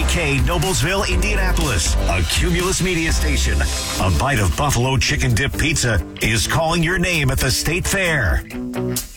KDKK, Noblesville, Indianapolis, a Cumulus media station. A bite of buffalo chicken dip pizza is calling your name at the State Fair.